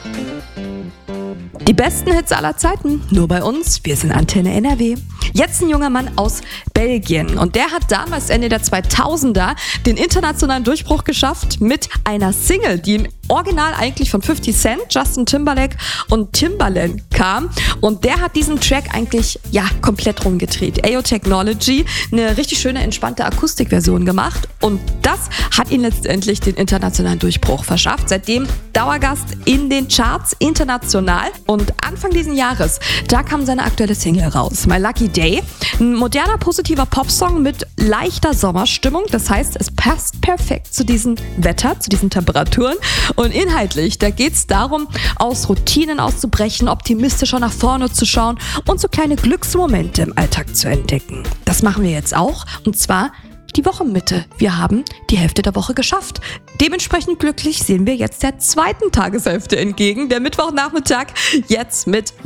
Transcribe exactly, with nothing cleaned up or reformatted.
Die besten Hits aller Zeiten, nur bei uns, wir sind Antenne N R W. Jetzt ein junger Mann aus Belgien und der hat damals Ende der zweitausender den internationalen Durchbruch geschafft mit einer Single, die im Original eigentlich von fifty Cent, Justin Timberlake und Timbaland kam und der hat diesen Track eigentlich ja komplett rumgedreht. Ayo Technology, eine richtig schöne entspannte Akustikversion gemacht und das hat ihn letztendlich den internationalen Durchbruch verschafft. Seitdem Dauergast in den Charts international und Anfang diesen Jahres, da kam seine aktuelle Single raus, My Lucky Day. Ein moderner, positiver Popsong mit leichter Sommerstimmung. Das heißt, es passt perfekt zu diesem Wetter, zu diesen Temperaturen. Und inhaltlich, da geht es darum, aus Routinen auszubrechen, optimistischer nach vorne zu schauen und so kleine Glücksmomente im Alltag zu entdecken. Das machen wir jetzt auch und zwar die Wochenmitte. Wir haben die Hälfte der Woche geschafft. Dementsprechend glücklich sehen wir jetzt der zweiten Tageshälfte entgegen, der Mittwochnachmittag, jetzt mit